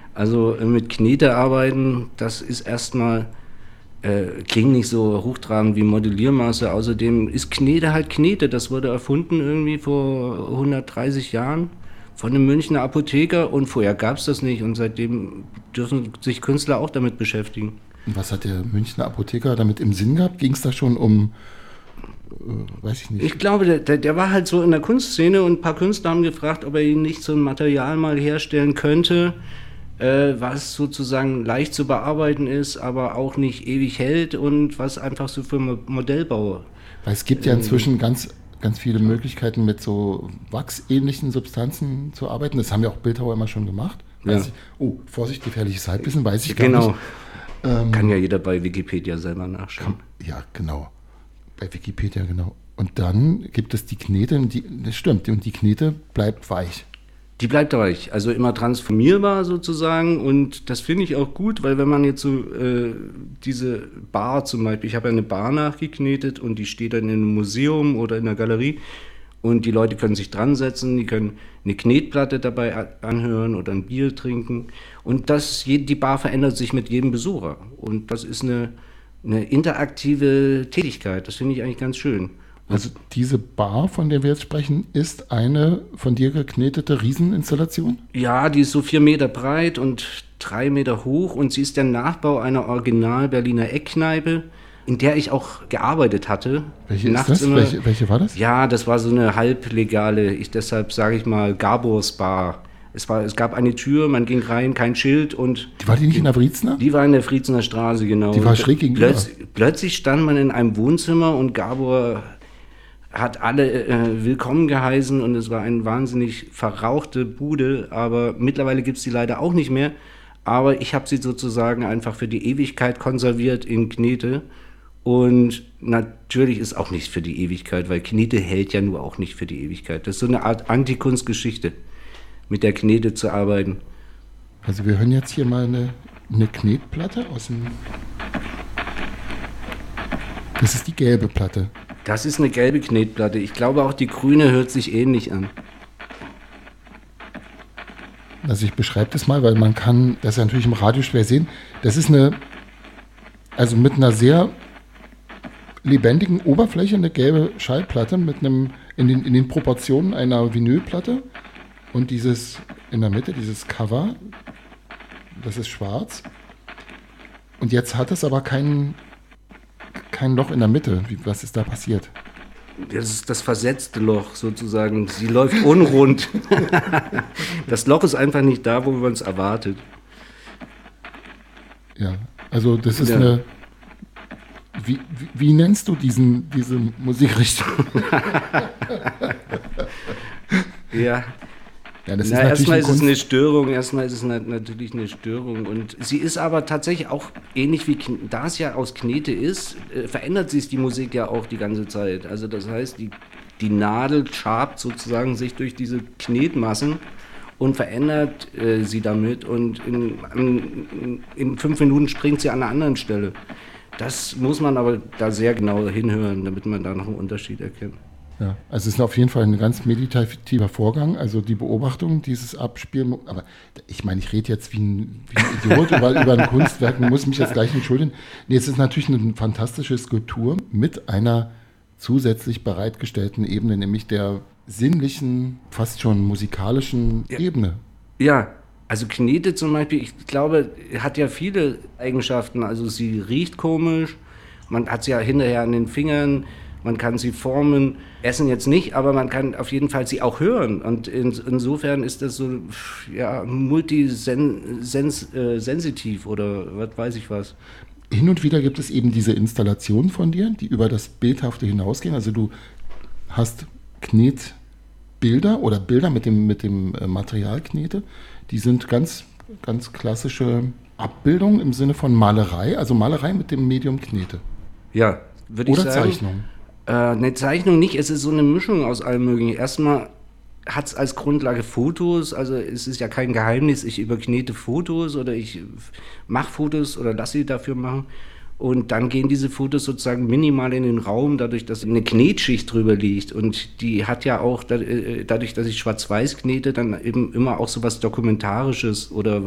Also mit Knete arbeiten, das ist erstmal, klingt nicht so hochtrabend wie Modelliermasse. Außerdem ist Knete halt Knete. Das wurde erfunden irgendwie vor 130 Jahren von einem Münchner Apotheker und vorher gab es das nicht und seitdem dürfen sich Künstler auch damit beschäftigen. Und was hat der Münchner Apotheker damit im Sinn gehabt? Ging es da schon um, weiß ich nicht. Ich glaube, der war halt so in der Kunstszene und ein paar Künstler haben gefragt, ob er ihnen nicht so ein Material mal herstellen könnte, was sozusagen leicht zu bearbeiten ist, aber auch nicht ewig hält und was einfach so für Modellbau. Weil es gibt ja inzwischen ganz viele Möglichkeiten, mit so wachsähnlichen Substanzen zu arbeiten. Das haben ja auch Bildhauer immer schon gemacht. Ja. Vorsicht, gefährliches Halbwissen, weiß ich gar nicht. Kann ja jeder bei Wikipedia selber nachschauen. Ja, genau. Bei Wikipedia, genau. Und dann gibt es die Knete, das stimmt, und die Knete bleibt weich. Die bleibt weich, also immer transformierbar sozusagen und das finde ich auch gut, weil wenn man jetzt so diese Bar zum Beispiel, ich habe ja eine Bar nachgeknetet und die steht dann in einem Museum oder in einer Galerie und die Leute können sich dran setzen, die können eine Knetplatte dabei anhören oder ein Bier trinken und die Bar verändert sich mit jedem Besucher und das ist eine interaktive Tätigkeit, das finde ich eigentlich ganz schön. Also diese Bar, von der wir jetzt sprechen, ist eine von dir geknetete Rieseninstallation? Ja, die ist so 4 Meter breit und 3 Meter hoch und sie ist der Nachbau einer Original-Berliner Eckkneipe, in der ich auch gearbeitet hatte. Welche ist das? Welche war das? Ja, das war so eine halblegale, deshalb sage ich mal Gabors Bar. Es gab eine Tür, man ging rein, kein Schild und... War die nicht in der Friezener? Die war in der Friezener Straße, genau. Die war schräg gegenüber. Plötzlich stand man in einem Wohnzimmer und Gabor hat alle willkommen geheißen und es war eine wahnsinnig verrauchte Bude, aber mittlerweile gibt es die leider auch nicht mehr. Aber ich habe sie sozusagen einfach für die Ewigkeit konserviert in Knete und natürlich ist auch nicht für die Ewigkeit, weil Knete hält ja nur auch nicht für die Ewigkeit. Das ist so eine Art Antikunstgeschichte, mit der Knete zu arbeiten. Also wir hören jetzt hier mal eine Knetplatte aus dem... Das ist die gelbe Platte. Das ist eine gelbe Knetplatte. Ich glaube auch die grüne hört sich ähnlich an. Also ich beschreibe das mal, weil man kann das ja natürlich im Radio schwer sehen. Das ist also mit einer sehr lebendigen Oberfläche, eine gelbe Schallplatte mit in den Proportionen einer Vinylplatte und dieses in der Mitte, dieses Cover, das ist schwarz. Und jetzt hat es aber kein Loch in der Mitte. Was ist da passiert? Das ist das versetzte Loch sozusagen. Sie läuft unrund. Das Loch ist einfach nicht da, wo man es erwartet. Ja, also das ist eine... Wie nennst du diese Musikrichtung? Ja. Ja, das ist erstmal ist es eine Störung, natürlich eine Störung und sie ist aber tatsächlich auch ähnlich wie, da es ja aus Knete ist, verändert sich die Musik ja auch die ganze Zeit. Also das heißt, die Nadel schabt sozusagen sich durch diese Knetmassen und verändert sie damit und in 5 Minuten springt sie an einer anderen Stelle. Das muss man aber da sehr genau hinhören, damit man da noch einen Unterschied erkennt. Ja, also es ist auf jeden Fall ein ganz meditativer Vorgang, also die Beobachtung, dieses Abspielen, aber ich meine, ich rede jetzt wie ein Idiot über ein Kunstwerk, muss mich jetzt gleich entschuldigen. Nee, es ist natürlich eine fantastische Skulptur mit einer zusätzlich bereitgestellten Ebene, nämlich der sinnlichen, fast schon musikalischen Ebene. Ja, also Knete zum Beispiel, ich glaube, hat ja viele Eigenschaften, also sie riecht komisch, man hat sie ja hinterher an den Fingern, man kann sie formen, essen jetzt nicht, aber man kann auf jeden Fall sie auch hören. Und insofern ist das so multisensitiv oder was weiß ich was. Hin und wieder gibt es eben diese Installationen von dir, die über das Bildhafte hinausgehen. Also du hast Knetbilder oder Bilder mit dem Material Knete. Die sind ganz, ganz klassische Abbildungen im Sinne von Malerei, also Malerei mit dem Medium Knete. Ja, würde ich sagen. Oder Zeichnung. Eine Zeichnung nicht, es ist so eine Mischung aus allem Möglichen. Erstmal hat es als Grundlage Fotos, also es ist ja kein Geheimnis, ich überknete Fotos oder ich mache Fotos oder lasse sie dafür machen. Und dann gehen diese Fotos sozusagen minimal in den Raum, dadurch, dass eine Knetschicht drüber liegt. Und die hat ja auch, dadurch, dass ich schwarz-weiß knete, dann eben immer auch so was Dokumentarisches oder